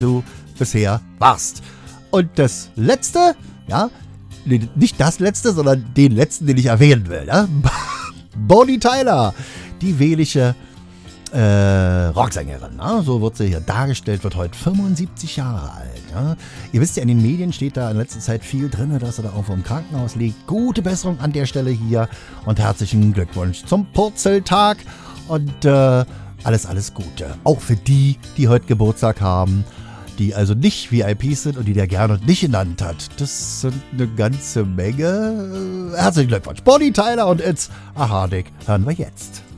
du bisher warst. Und das Letzte, ja, nicht das Letzte, sondern den Letzten, den ich erwähnen will, ja? Bonnie Tyler, die wählische Rocksängerin, ne? So wird sie hier dargestellt, wird heute 75 Jahre alt. Ja? Ihr wisst ja, in den Medien steht da in letzter Zeit viel drin, dass sie da auch im Krankenhaus liegt. Gute Besserung an der Stelle hier und herzlichen Glückwunsch zum Purzeltag und alles Gute. Auch für die, die heute Geburtstag haben, die also nicht VIPs sind und die der Gernot nicht genannt hat. Das sind eine ganze Menge. Herzlichen Glückwunsch. Bonnie Tyler und It's a Heartache hören wir jetzt.